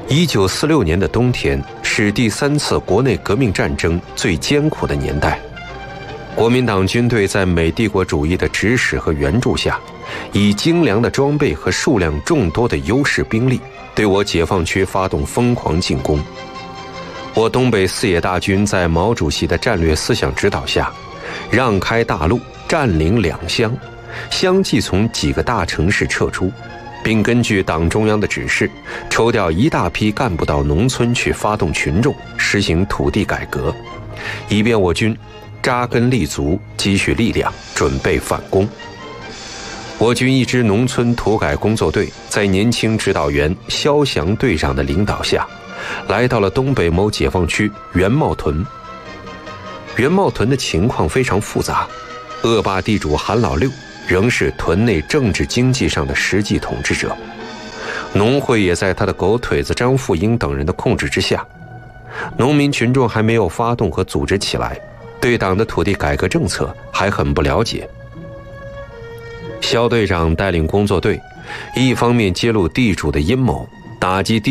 1946年的冬天是第3次国内革命战争最艰苦的年代。国民党军队在美帝国主义的指使和援助下，以精良的装备和数量众多的优势兵力，对我解放区发动疯狂进攻。我东北四野大军在毛主席的战略思想指导下，让开大路，占领2乡，相继从几个大城市撤出，并根据党中央的指示，抽调一大批干部到农村去发动群众，实行土地改革，以便我军扎根立足，积蓄力量，准备反攻。我军一支农村土改工作队在年轻指导员肖祥队长的领导下，来到了东北某解放区元茂屯。元茂屯的情况非常复杂，恶霸地主韩老六仍是屯内政治经济上的实际统治者，农会也在他的狗腿子张富英等人的控制之下。农民群众还没有发动和组织起来，对党的土地改革政策还很不了解。肖队长带领工作队，一方面揭露地主的阴谋，打击地